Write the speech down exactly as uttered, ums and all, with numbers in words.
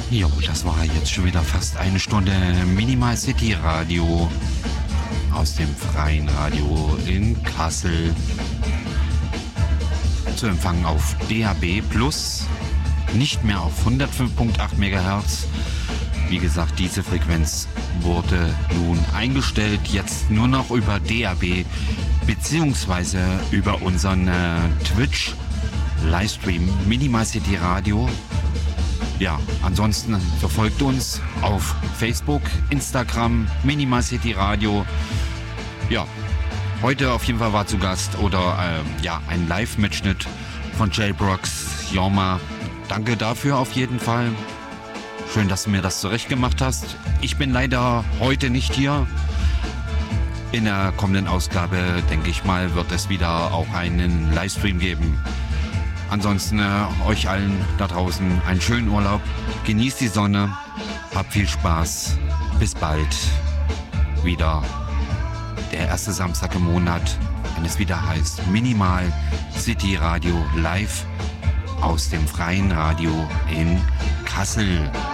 Jo, das war jetzt schon wieder fast eine Stunde Minimal City Radio aus dem Freien Radio in Kassel. Zu empfangen auf D A B Plus, nicht mehr auf hundertfünf Komma acht Megahertz. Wie gesagt, diese Frequenz wurde nun eingestellt, jetzt nur noch über D A B beziehungsweise über unseren äh, Twitch Livestream Minimal City Radio. Ja, ansonsten verfolgt uns auf Facebook, Instagram, Minimal City Radio. Ja, heute auf jeden Fall war zu Gast oder äh, ja, ein Live-Mitschnitt von Jailbrox Jorma. Danke dafür auf jeden Fall. Schön, dass du mir das zurecht gemacht hast. Ich bin leider heute nicht hier. In der kommenden Ausgabe, denke ich mal, wird es wieder auch einen Livestream geben. Ansonsten äh, euch allen da draußen einen schönen Urlaub. Genießt die Sonne. Habt viel Spaß. Bis bald. Wieder der erste Samstag im Monat, wenn es wieder heißt Minimal City Radio live aus dem Freien Radio in Kassel.